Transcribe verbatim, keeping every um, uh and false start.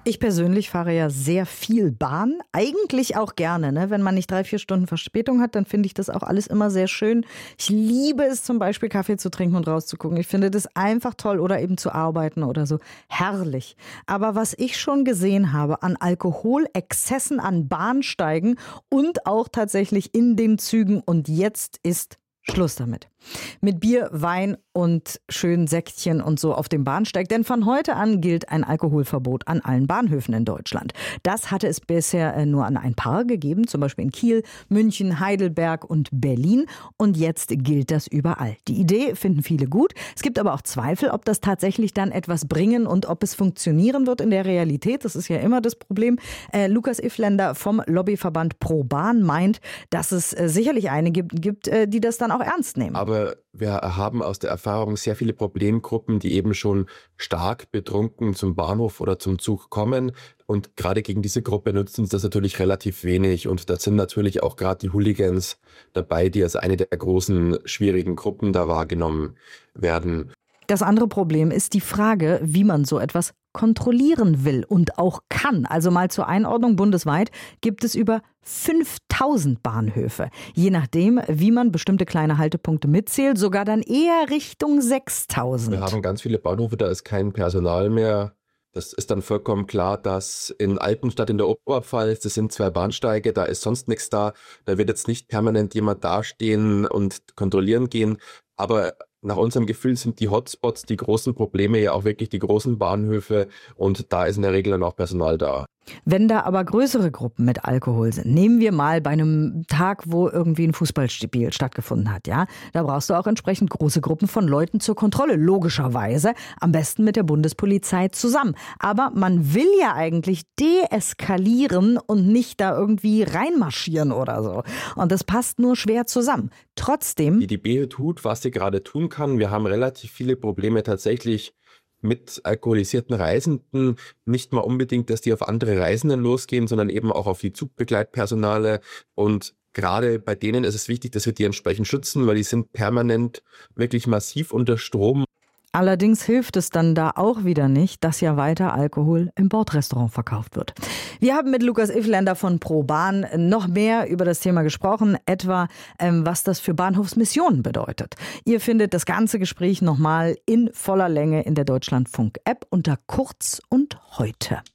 Ich persönlich fahre ja sehr viel Bahn, eigentlich auch gerne. Ne? Wenn man nicht drei, vier Stunden Verspätung hat, dann finde ich das auch alles immer sehr schön. Ich liebe es zum Beispiel, Kaffee zu trinken und rauszugucken. Ich finde das einfach toll oder eben zu arbeiten oder so. Herrlich. Aber was ich schon gesehen habe an Alkoholexzessen an Bahnsteigen und auch tatsächlich in den Zügen und jetzt ist Schluss damit. Mit Bier, Wein und schönen Säckchen und so auf dem Bahnsteig. Denn von heute an gilt ein Alkoholverbot an allen Bahnhöfen in Deutschland. Das hatte es bisher nur an ein paar gegeben, zum Beispiel in Kiel, München, Heidelberg und Berlin. Und jetzt gilt das überall. Die Idee finden viele gut. Es gibt aber auch Zweifel, ob das tatsächlich dann etwas bringen und ob es funktionieren wird in der Realität. Das ist ja immer das Problem. Äh, Lukas Ifländer vom Lobbyverband Pro Bahn meint, dass es äh, sicherlich einige gibt, gibt äh, die das dann auch ernst nehmen. Aber wir haben aus der Erfahrung sehr viele Problemgruppen, die eben schon stark betrunken zum Bahnhof oder zum Zug kommen. Und gerade gegen diese Gruppe nützt uns das natürlich relativ wenig. Und da sind natürlich auch gerade die Hooligans dabei, die als eine der großen, schwierigen Gruppen da wahrgenommen werden. Das andere Problem ist die Frage, wie man so etwas kontrollieren will und auch kann. Also mal zur Einordnung, bundesweit gibt es über fünftausend Bahnhöfe. Je nachdem, wie man bestimmte kleine Haltepunkte mitzählt, sogar dann eher Richtung sechstausend. Wir haben ganz viele Bahnhöfe, da ist kein Personal mehr. Das ist dann vollkommen klar, dass in Altenstadt in der Oberpfalz, das sind zwei Bahnsteige, da ist sonst nichts da. Da wird jetzt nicht permanent jemand dastehen und kontrollieren gehen. Aber nach unserem Gefühl sind die Hotspots, die großen Probleme ja auch wirklich die großen Bahnhöfe und da ist in der Regel dann auch Personal da. Wenn da aber größere Gruppen mit Alkohol sind, nehmen wir mal bei einem Tag, wo irgendwie ein Fußballspiel stattgefunden hat, ja, da brauchst du auch entsprechend große Gruppen von Leuten zur Kontrolle, logischerweise, am besten mit der Bundespolizei zusammen. Aber man will ja eigentlich deeskalieren und nicht da irgendwie reinmarschieren oder so. Und das passt nur schwer zusammen. Trotzdem... Die D B tut, was sie gerade tun kann. Wir haben relativ viele Probleme tatsächlich mit alkoholisierten Reisenden, nicht mal unbedingt, dass die auf andere Reisenden losgehen, sondern eben auch auf die Zugbegleitpersonale. Und gerade bei denen ist es wichtig, dass wir die entsprechend schützen, weil die sind permanent wirklich massiv unter Strom. Allerdings hilft es dann da auch wieder nicht, dass ja weiter Alkohol im Bordrestaurant verkauft wird. Wir haben mit Lukas Ifländer von Pro Bahn noch mehr über das Thema gesprochen, etwa ähm, was das für Bahnhofsmissionen bedeutet. Ihr findet das ganze Gespräch nochmal in voller Länge in der Deutschlandfunk-App unter Kurz und Heute.